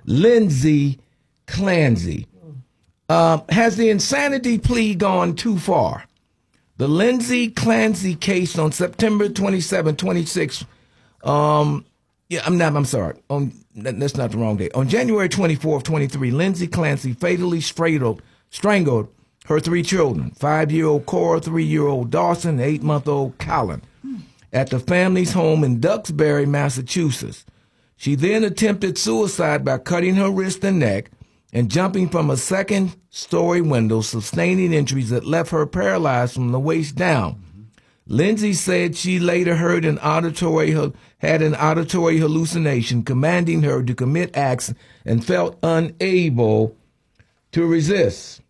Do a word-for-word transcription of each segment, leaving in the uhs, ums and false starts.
Lindsay Clancy. Uh, has the insanity plea gone too far? The Lindsay Clancy case on September twenty-seventh, twenty-sixth, um, yeah, I'm not, I'm sorry, on, that's not the wrong date. On January twenty-fourth, twenty-three, Lindsay Clancy fatally strangled, strangled her three children, five-year-old Cora, three-year-old Dawson, and eight-month-old Colin, at the family's home in Duxbury, Massachusetts. She then attempted suicide by cutting her wrist and neck and jumping from a second-story window, sustaining injuries that left her paralyzed from the waist down. Mm-hmm. Lindsay said she later heard an auditory had an auditory hallucination commanding her to commit acts and felt unable to resist.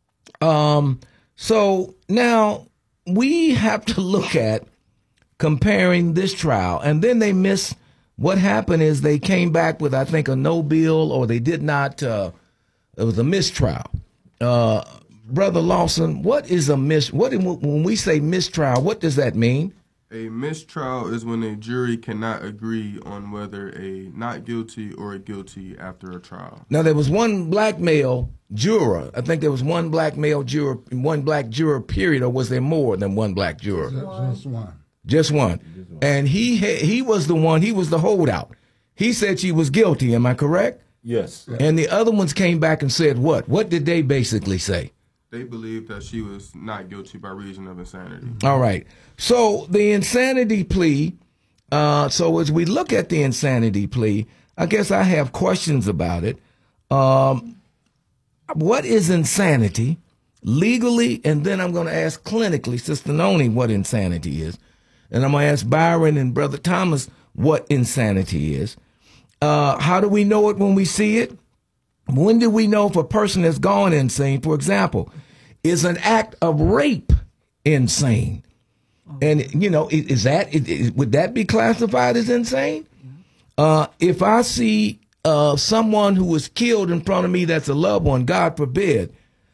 Um, so now we have to look at comparing this trial, and then they miss. What happened is they came back with, I think, a no bill, or they did not. Uh, it was a mistrial. Uh, Brother Lawson, what is a mis? What when we say mistrial? What does that mean? A mistrial is when a jury cannot agree on whether a not guilty or a guilty after a trial. Now there was one black male juror. I think there was one black male juror, one black juror. Period, or was there more than one black juror? Just one. Just one. And he he was the one, he was the holdout. He said she was guilty, am I correct? Yes. And the other ones came back and said what? What did they basically say? They believed that she was not guilty by reason of insanity. All right. So the insanity plea, uh, so as we look at the insanity plea, I guess I have questions about it. Um, what is insanity legally? And then I'm going to ask clinically, Sister Noni, what insanity is. And I'm going to ask Byron and Brother Thomas what insanity is. Uh, how do we know it when we see it? When do we know if a person has gone insane? For example, is an act of rape insane? And, you know, is, is that, is, would that be classified as insane? Uh, if I see uh, someone who was killed in front of me that's a loved one, God forbid,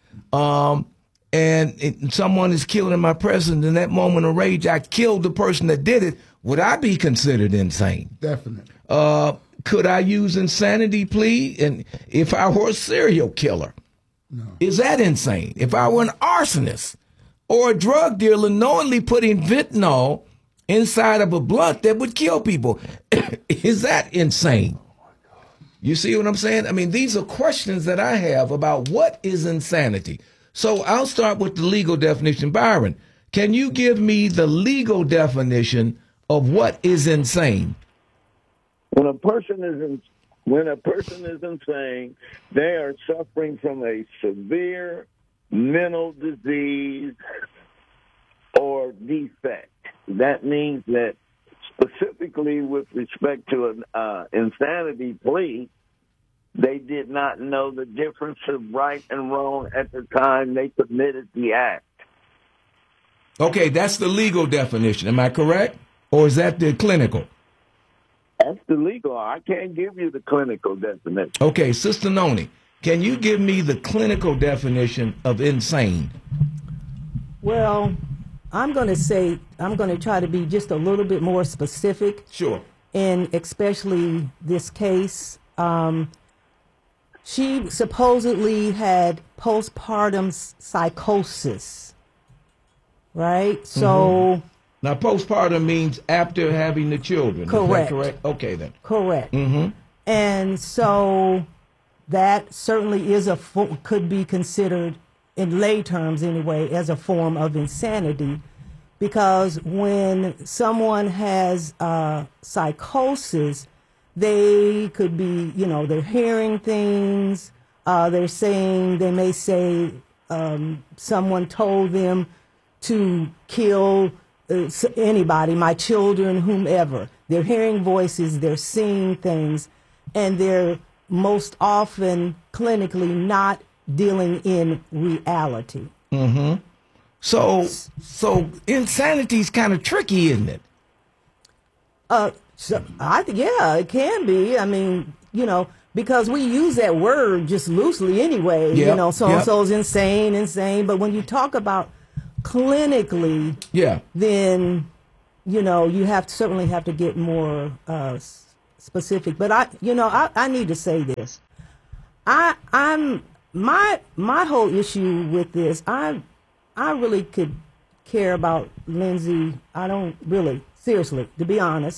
um, and it, someone is killed in my presence, in that moment of rage, I killed the person that did it, would I be considered insane? Definitely. Uh, could I use insanity plea? And if I were a serial killer, no. Is that insane? If I were an arsonist or a drug dealer knowingly putting fentanyl inside of a blunt that would kill people, is that insane? You see what I'm saying? I mean, these are questions that I have about what is insanity. So I'll start with the legal definition. Byron, can you give me the legal definition of what is insane? When a person is in, when a person is insane, they are suffering from a severe mental disease or defect. That means that specifically with respect to an uh, insanity plea, they did not know the difference of right and wrong at the time they committed the act. Okay, that's the legal definition. Am I correct? Or is that the clinical? That's the legal. I can't give you the clinical definition. Okay, Sister Noni, can you give me the clinical definition of insane? Well, I'm going to say, I'm going to try to be just a little bit more specific. Sure. In especially this case. Um, she supposedly had postpartum psychosis, right? So. Mm-hmm. Now, postpartum means after having the children. Correct. Is that correct? Okay, then. Correct. Mm-hmm. And so that certainly is a fo- could be considered, in lay terms anyway, as a form of insanity, because when someone has uh, psychosis, they could be, you know, they're hearing things, uh, they're saying, they may say um, someone told them to kill uh, anybody, my children, whomever. They're hearing voices, they're seeing things, and they're most often clinically not dealing in reality. Mm-hmm. So, so insanity is kind of tricky, isn't it? Uh, so I think, yeah, it can be. I mean, you know, because we use that word just loosely anyway. Yep, you know, so and yep. so's insane, insane. But when you talk about clinically, yeah, then you know you have to, certainly have to get more uh, specific. But I, you know, I, I need to say this. I I'm my my whole issue with this. I I really could care about Lindsay. I don't really, seriously, to be honest.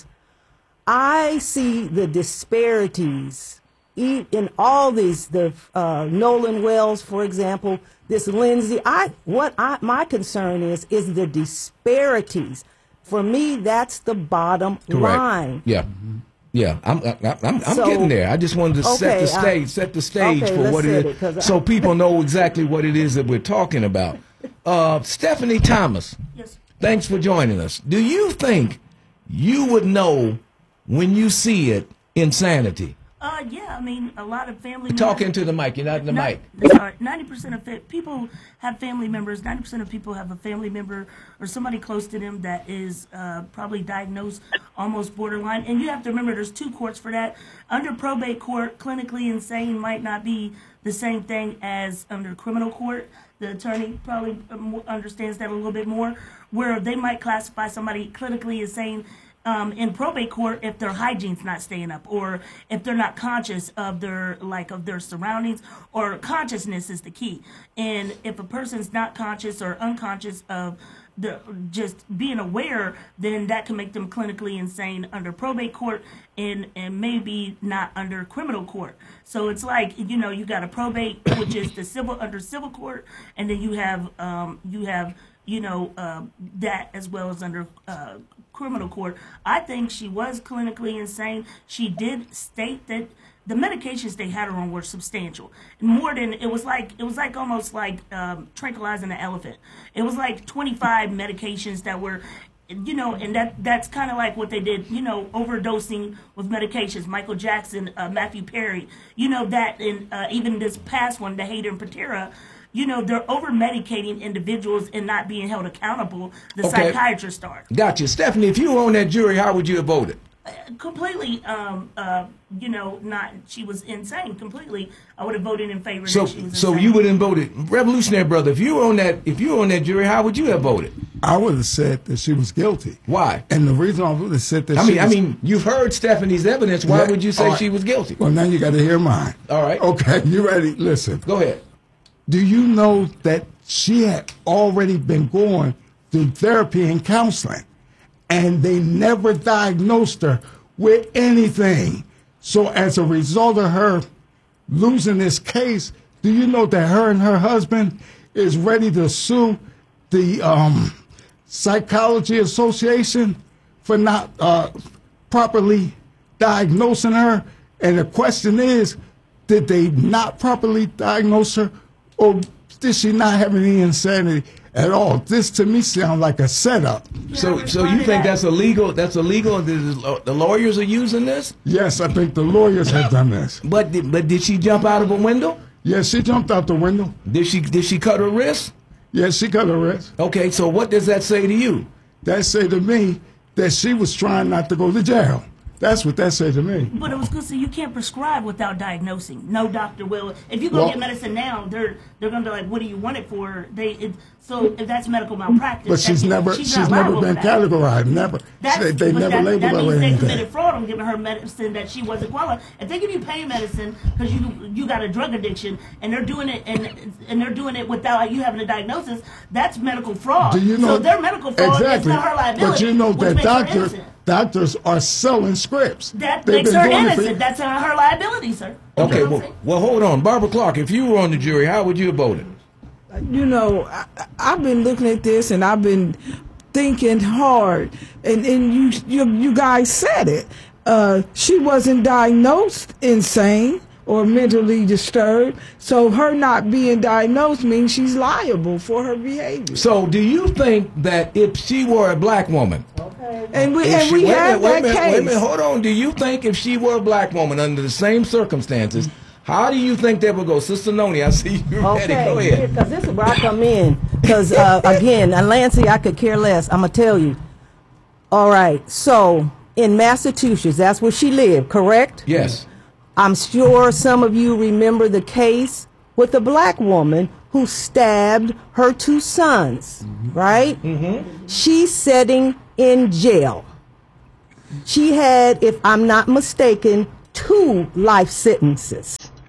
I see the disparities in all these. The uh, Nolan Wells, for example, this Lindsay. I what I my concern is is the disparities. For me, that's the bottom Correct. line. Yeah. Yeah, I'm I'm, I'm, I'm So- getting there. I just wanted to set Okay, the I- stage, set the stage okay, for let's what set it it, is, 'cause I- so people know exactly what it is that we're talking about. Uh, Stephanie Thomas, Yes. thanks for joining us. Do you think you would know when you see it insanity? Uh, yeah, I mean, a lot of family Talk members. into the mic. You're not in the mic. Sorry, ninety percent of fa- people have family members. Ninety percent of people have a family member or somebody close to them that is uh, probably diagnosed almost borderline. And you have to remember, there's two courts for that. Under probate court, clinically insane might not be the same thing as under criminal court. The attorney probably um, understands that a little bit more, where they might classify somebody clinically insane. Um, in probate court, if their hygiene's not staying up, or if they're not conscious of their like of their surroundings, or consciousness is the key. And if a person's not conscious or unconscious of the just being aware, then that can make them clinically insane under probate court, and and maybe not under criminal court. So it's like, you know, you got a probate, which is the civil under civil court, and then you have um, you have you know uh, that as well as under uh, criminal court. I think she was clinically insane. She did state that the medications they had her on were substantial, more than it was like it was like almost like um, tranquilizing an elephant. It was like twenty-five medications that were, you know, and that that's kind of like what they did, you know, overdosing with medications. Michael Jackson, uh, Matthew Perry, you know that, and uh, even this past one, the Hayden and Patera. You know, they're over medicating individuals and not being held accountable. The Okay. psychiatrist are. Gotcha. Stephanie, if you were on that jury, how would you have voted? Completely, um, uh, you know, not, she was insane, completely. I would have voted in favor So, that she was so insane. you would have voted. Revolutionary brother, if you were on that, if you were on that jury, how would you have voted? I would have said that she was guilty. Why? And the reason I would have said that I she mean, I was, mean, you've heard Stephanie's evidence. Why Yeah, would you say all right. she was guilty? Well, now you got to hear mine. All right. Okay, you ready? Listen. Go ahead. Do you know that she had already been going through therapy and counseling, and they never diagnosed her with anything? So as a result of her losing this case, do you know that her and her husband is ready to sue the um, Psychology Association for not uh, properly diagnosing her? And the question is, did they not properly diagnose her, or did she not have any insanity at all? This to me sounds like a setup. So, so you respond to think that. that's illegal? That's illegal. The, the lawyers are using this. Yes, I think the lawyers have done this. But, did, but did she jump out of a window? Yes, she jumped out the window. Did she? Did she cut her wrist? Yes, she cut her wrist. Okay. So what does that say to you? That say to me that she was trying not to go to jail. That's what that say to me. But it was good, so you can't prescribe without diagnosing. No doctor will. If you go Well- get medicine now, they're they're gonna be like, "What do you want it for?" They it, so if that's medical malpractice. But she's that- never she's she's not never liable been for that. categorized. Never. That's, They, they but never that, labeled that her means with they anything. committed fraud on giving her medicine that she wasn't qualified. If they give you pain medicine because you you got a drug addiction and they're doing it and and they're doing it without you having a diagnosis, that's medical fraud. Do you know so their medical fraud exactly? is not her liability. But you know which that makes her doctors innocent. doctors are selling scripts. That They've makes been her doing it for- innocent. That's her, her liability, sir. You Okay. know what I'm Well, saying? well, hold on, Barbara Clark. If you were on the jury, how would you have voted? You know, I, I've been looking at this and I've been thinking hard, and and you you, you guys said it. Uh, she wasn't diagnosed insane or mentally disturbed, so her not being diagnosed means she's liable for her behavior. So, do you think that if she were a black woman, And we if and she, we wait a have minute, wait a that minute, wait a case. minute, hold on. Do you think if she were a black woman under the same circumstances, how do you think that would go, Sister Noni? I see you ready. Go Okay, ahead. because this is where I come in. Because, uh, again, and Lancey, I could care less. I'm going to tell you. All right, so in Massachusetts, that's where she lived, correct? Yes. I'm sure some of you remember the case with a black woman who stabbed her two sons, right? Mm-hmm. She's sitting in jail. She had, if I'm not mistaken, two life sentences.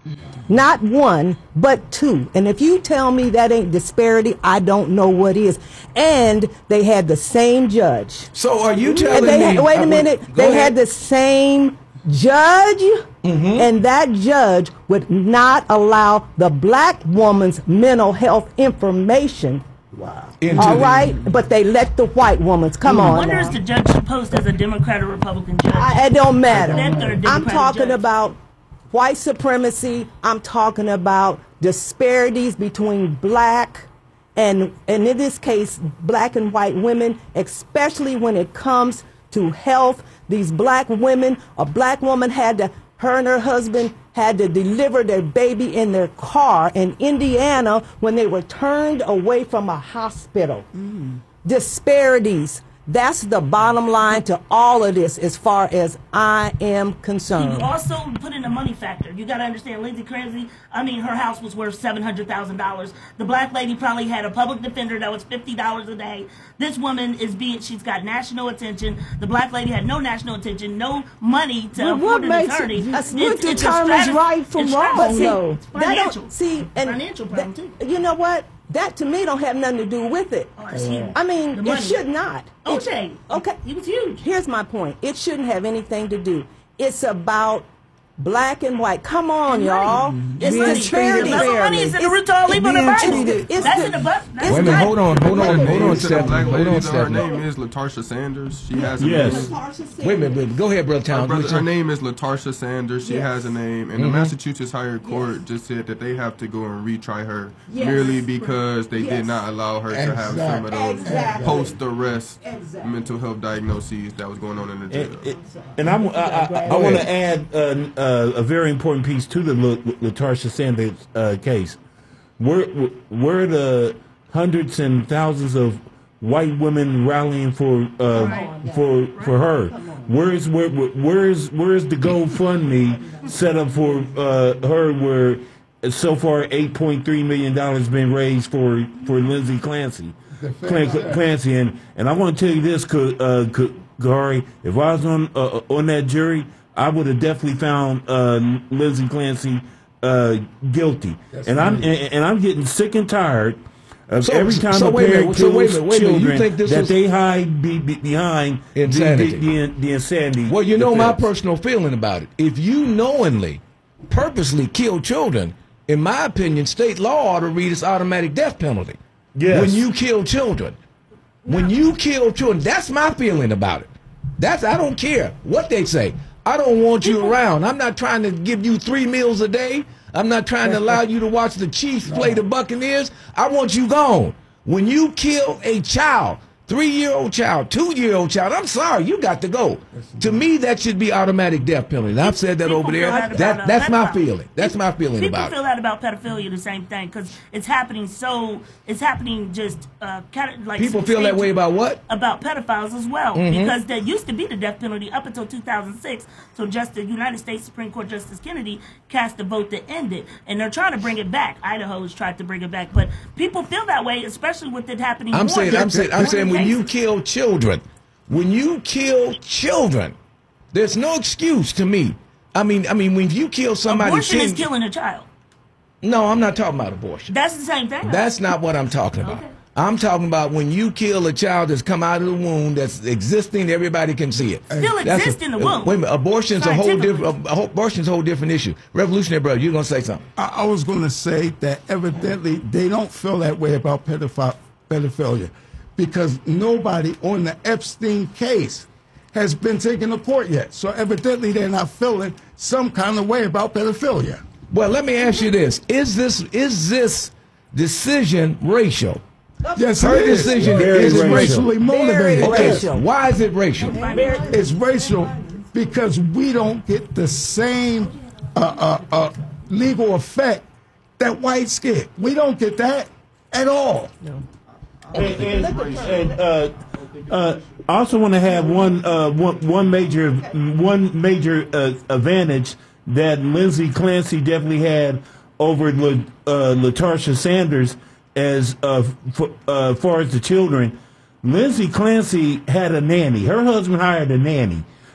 Not one, but two. And if you tell me that ain't disparity, I don't know what is. And they had the same judge. So are you And telling they me? had, wait I a would- minute. go They ahead. had the same judge, and that judge would not allow the black woman's mental health information. Into All the- right, but they let the white woman's. Come I on. wonder now. is the judge supposed as a Democrat or Republican judge? I, it don't matter. That they're a I'm Democratic talking judge. about white supremacy. I'm talking about disparities between black and, and in this case, black and white women, especially when it comes to health. These black women, a black woman had to, her and her husband had to deliver their baby in their car in Indiana when they were turned away from a hospital. Mm. Disparities. That's the bottom line to all of this as far as I am concerned. You also put in a money factor. You got to understand, Lindsey Cranzy, I mean, her house was worth seven hundred thousand dollars. The black lady probably had a public defender that was fifty dollars a day. This woman is being, she's got national attention. The black lady had no national attention, no money to Well, afford what an makes attorney. it- It's- what it's a determines strategy- right from it's wrong, strategy. though? It's That financial. don't, see, and financial problem, that- too. you know what? That to me don't have nothing to do with it. Oh, it's huge. I The mean, it money. should not. O It- J. okay. He was huge. Here's my point. It shouldn't have anything to do. It's about black and white. Come on, y'all. It's Being disparity. treated That's what money is in the It's- root to all evil in the being Bible. treated- it's That's the- in the Bible. That's Wait a the minute, Bible. hold on, hold on, Her hold name on, to the Stephanie. black Hold lady, on, her Stephanie. name is Latarsha Sanders. She has a Yes. name. Wait a minute, wait, go ahead, Brother Her, Towns. brother, What's her your- name is Latarsha Sanders. She has a name, and the Massachusetts higher court just said that they have to go and retry her Yes. merely because they Yes. did not allow her to have some of those Exactly. post-arrest Exactly. mental health diagnoses that was going on in the jail. And, and I'm, I, I, I want to add uh, uh, a very important piece to the La- Latarsha Sanders uh, case. Were were the hundreds and thousands of white women rallying for uh, for for her? Where's where where's where's the GoFundMe set up for uh, her? Where so far eight point three million dollars been raised for for Lindsey Clancy. Clan- Clancy, and, and I want to tell you this, K- uh, K- Gary, if I was on uh, on that jury, I would have definitely found uh, Lindsey Clancy uh, guilty. And I'm and, and I'm getting sick and tired of So- every time so a wait a parent minute, so wait a kills minute, wait a minute, you children think this that was- they hide be, be, behind the- Insanity. the, the, the insanity. Well, you know my defense. personal feeling about it. If you knowingly, purposely kill children, in my opinion, state law ought to read as automatic death penalty. Yes. When you kill children. When you kill children, that's my feeling about it. That's I don't care what they say. I don't want you around. I'm not trying to give you three meals a day. I'm not trying to allow you to watch the Chiefs play the Buccaneers. I want you gone. When you kill a child, three-year-old child, two-year-old child, I'm sorry, you got to go. To me, that should be automatic death penalty. And I've said that People over feel there. that That, about, uh, that's my pedophile. feeling. That's my feeling People about feel it. that about pedophilia, the same thing, because it's happening so, it's happening just, uh, cat- like. People feel that way about what? About pedophiles as well, Mm-hmm. because there used to be the death penalty up until two thousand six. So just the United States Supreme Court Justice Kennedy cast a vote to end it, and they're trying to bring it back. Idaho has tried to bring it back, but people feel that way, especially with it happening. I'm more saying, than- I'm saying, I'm more saying, than when you cases. kill children, when you kill children, there's no excuse to me. I mean, I mean, when you kill somebody, Abortion is ten- killing a child. No, I'm not talking about abortion. That's the same thing. That's not what I'm talking about. Okay. I'm talking about when you kill a child that's come out of the womb, that's existing, everybody can see it. Still That's exist a- in the womb. Wait a minute, abortion's a whole Scientifically. different. A, a whole, abortion's a whole different issue. Revolutionary brother, you're gonna say something. I, I was going to say that evidently they don't feel that way about pedophi- pedophilia because nobody on the Epstein case has been taken to court yet. So evidently they're not feeling some kind of way about pedophilia. Well, let me ask you this: Is this is this decision racial? Yes, Her it is. decision Very It's is racial. racially motivated. Very Okay, racial. why is it racial? It's racial because we don't get the same uh, uh, uh, legal effect that whites get. We don't get that at all. And, and, and uh, uh, I also want to have one, uh, one, one major, one major uh, advantage that Lindsey Clancy definitely had over La, uh, Latarsha Sanders as uh, f- uh, far as the children. Lindsey Clancy had a nanny. Her husband hired a nanny.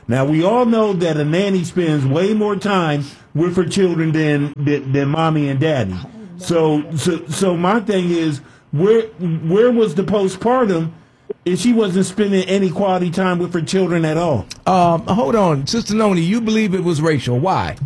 Now, we all know that a nanny spends way more time with her children than than, than mommy and daddy. So, so, so my thing is, where where was the postpartum if she wasn't spending any quality time with her children at all? Um, hold on, Sister Noni, you believe it was racial. Why?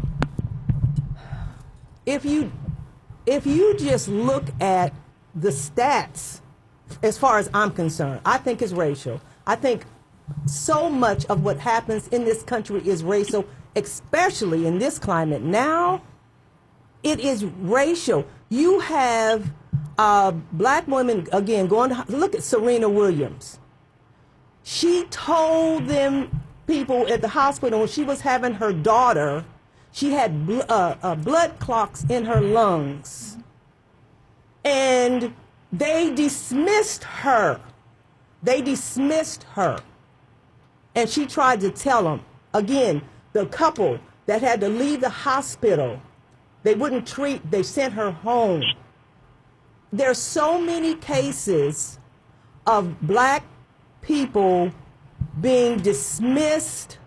If you if you just look at the stats, as far as I'm concerned, I think it's racial. I think so much of what happens in this country is racial, especially in this climate now. It is racial. You have uh, black women, again, going to look at Serena Williams. She told them people at the hospital when she was having her daughter, she had bl- uh, uh, blood clots in her lungs. And they dismissed her. They dismissed her. And she tried to tell them, again, the couple that had to leave the hospital, they wouldn't treat, they sent her home. There's so many cases of black people being dismissed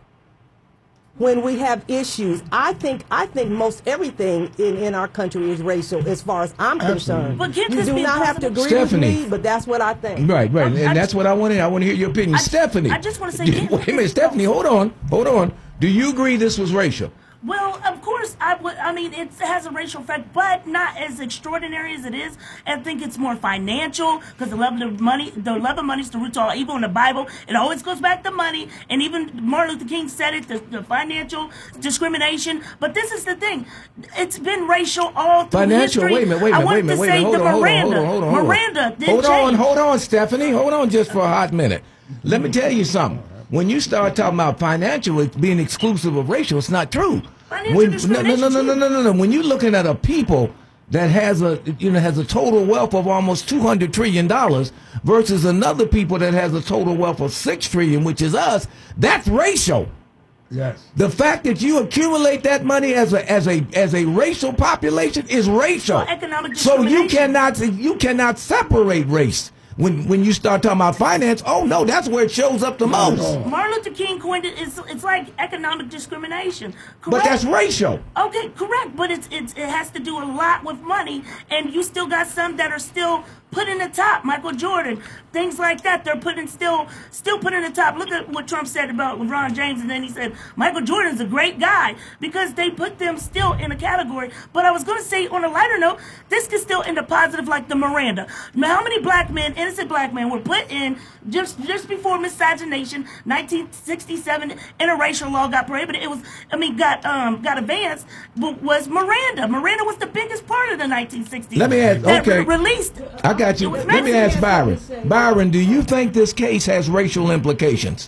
when we have issues. I think I think most everything in, in our country is racial as far as I'm concerned. But can't you this do be not have to possible? agree Stephanie. with me, but that's what I think. Right, right, I- and I that's just- what I want to. I want to hear your opinion, I- Stephanie. I just wanna say, do- can't wait a minute, this- Stephanie. Hold on, hold on. Do you agree this was racial? Well, of course, I would. I mean, it has a racial effect, but not as extraordinary as it is. I think it's more financial because the love of money, the love of money is the root to all evil in the Bible. It always goes back to money, and even Martin Luther King said it: the, the financial discrimination. But this is the thing; it's been racial all through Financial. history. Wait a minute. Wait a I minute. Wait a wanted minute. to Wait a say minute. Hold the on. Hold on. Miranda, Hold on. Hold on. Hold on. Miranda did Hold on. change. Hold on, Stephanie. Hold on, just for a hot minute. Let me tell you something. When you start talking about financial it's being exclusive of racial, it's not true. Financial When, no, no, discrimination, no, no, no, too. no, no, no. When you're looking at a people that has a you know has a total wealth of almost two hundred trillion dollars versus another people that has a total wealth of six trillion, which is us, that's racial. Yes. The fact that you accumulate that money as a as a as a racial population is racial. Well, economic so you discrimination. cannot you cannot separate race when when you start talking about finance. Oh no, that's where it shows up the most. Martin Luther King coined it. It's, it's like economic discrimination. Correct? But that's racial. Okay, correct, but it's, it's it has to do a lot with money, and you still got some that are still put in the top. Michael Jordan, things like that. They're putting still still put in the top. Look at what Trump said about LeBron James, and then he said Michael Jordan's a great guy because they put them still in a category. But I was going to say on a lighter note, this could still end up positive, like the Miranda. Now, how many black men, innocent black men, were put in just just before miscegenation, nineteen sixty-seven, interracial law got prohibited. It was, I mean, got um got advanced, but was Miranda. Miranda was the biggest part of the nineteen sixties. Let me ask- that okay. re- released. I got you. It was Let me Mexican. ask Byron. Byron, do you think this case has racial implications?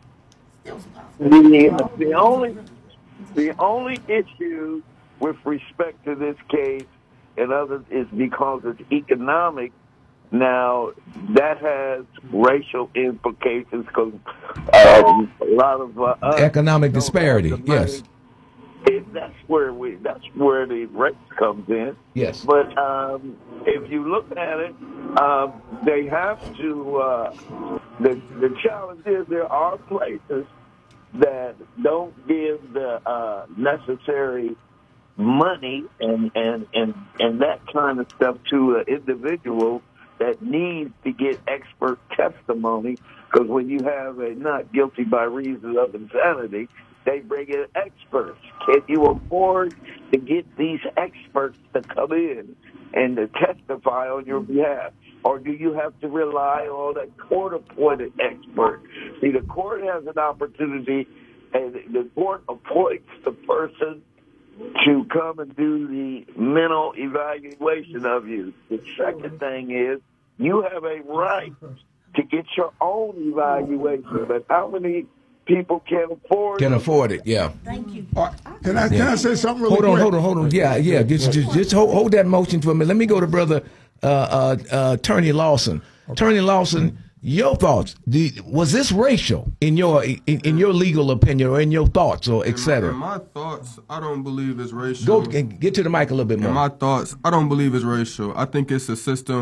The, the only the only issue with respect to this case and others is because it's economic. Now that has racial implications because um, a lot of uh, us Economic don't disparity, have the money. yes. It, that's where we. That's where the race comes in. Yes. But um, if you look at it, um, they have to. Uh, the the challenge is there are places that don't give the uh, necessary money and, and, and, and that kind of stuff to an individual that needs to get expert testimony. Because when you have a not guilty by reason of insanity, they bring in experts. Can you afford to get these experts to come in and to testify on your behalf? Or do you have to rely on a court-appointed expert? See, the court has an opportunity, and the court appoints the person to come and do the mental evaluation of you. The second thing is you have a right to get your own evaluation. But how many people can afford Can it? afford it, yeah. Thank you. All right. Can I can I say something really Hold on, quick? hold on, hold on. Yeah, yeah. Just, just, just hold, hold that motion for a minute. Let me go to brother uh, uh, uh, Attorney Lawson. Attorney Lawson, your thoughts? Do, was this racial in your in, in your legal opinion, or in your thoughts, or et In cetera? my thoughts, I don't believe it's racial. Go and get to the mic a little bit In more. my thoughts, I don't believe it's racial. I think it's a system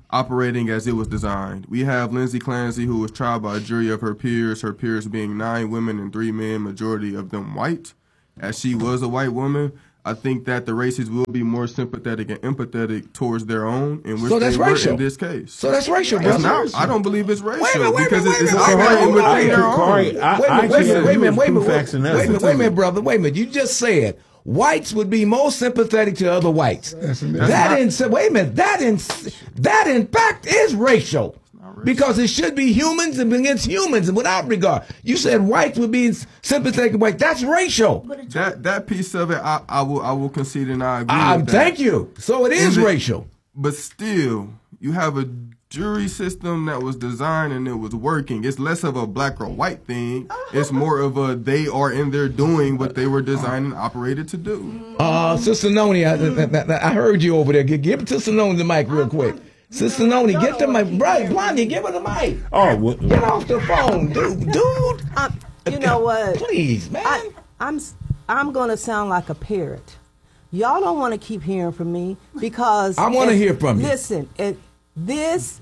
operating as it was designed. We have Lindsay Clancy, who was tried by a jury of her peers, her peers being nine women and three men, majority of them white. As she was a white woman, I think that the racists will be more sympathetic and empathetic towards their own, in which So that's they were racial. in this case. So that's racial, It's brother. not. I don't believe it's racial Wait a minute, wait a because minute, it's wait a minute, operating hold on, within their own. Corey, I, Wait a I minute, wait a can't minute, wait a use minute, wait a two minute, facts and wait a minute, evidence. wait a minute, brother, wait a minute. You just said whites would be more sympathetic to other whites. That's a- That in wait a minute, that in that in fact is racial. Because it should be humans and against humans and without regard. You said whites would be sympathetic to whites. That's racial. But it's That that piece of it, I, I will I will concede and I agree Um, with that. thank you. So it is Is it- racial. But still, you have a jury system that was designed and it was working. It's less of a black or white thing. It's more of a they are in there doing what they were designed and operated to do. Uh, Sister Noni, I, I, I heard you over there. Give, give Sister Noni the mic real quick. Sister Noni, get the mic. Right, Blondie, give her the mic. Oh, what, Get off the phone, dude. Dude. Um, you know what? Please, man. I, I'm I'm gonna sound like a parrot. Y'all don't want to keep hearing from me because I wanna if- hear from you. Listen, it, this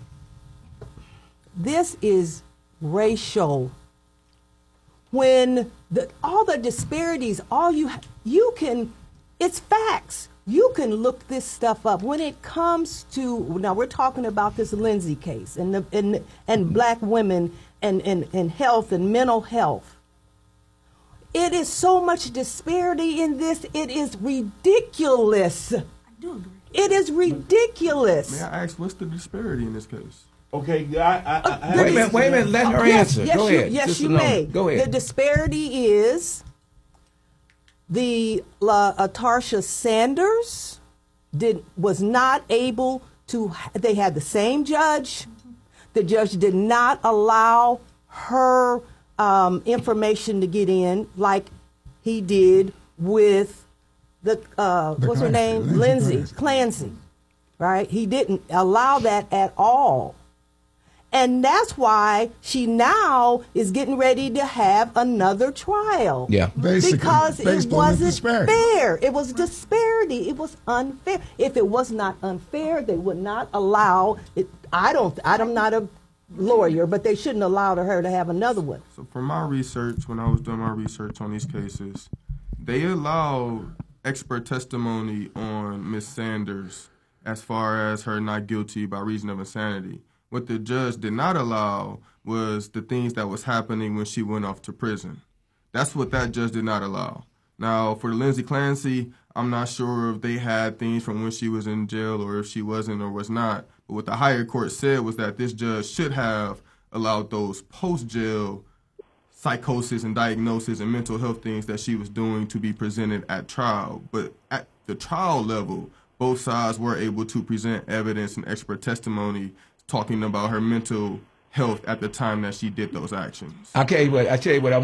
this is racial. When the all the disparities, all you ha- you can, it's facts. You can look this stuff up. When it comes to, now we're talking about this Lindsay case and the, and and black women and, and, and health and mental health. It is so much disparity in this. It is ridiculous. I do agree. It is ridiculous. May I ask, what's the disparity in this case? okay, I, I, I, I Wait a minute, wait a minute. Let her yes, answer. yes, Go you, ahead. Yes, Sister you Noni, may. Go ahead. The disparity is the La, uh, Tarsha Sanders did was not able to. They had the same judge. The judge did not allow her um, information to get in like he did with the, uh, what's her Clancy, name, Lindsay Lindsay Clancy, right? He didn't allow that at all. And that's why she now is getting ready to have another trial. Yeah. Basically, because based it on the wasn't disparity. fair. It was disparity. It was unfair. If it was not unfair, they would not allow it. I don't, I'm not a lawyer, but they shouldn't allow her to have another one. So from my research, when I was doing my research on these cases, they allowed expert testimony on Miss Sanders as far as her not guilty by reason of insanity. What the judge did not allow was the things that was happening when she went off to prison. That's what that judge did not allow. Now, for Lindsay Clancy, I'm not sure if they had things from when she was in jail or if she wasn't or was not. But what the higher court said was that this judge should have allowed those post-jail psychosis and diagnosis and mental health things that she was doing to be presented at trial. But at the trial level, both sides were able to present evidence and expert testimony talking about her mental health at the time that she did those actions. I tell you what, I tell you what I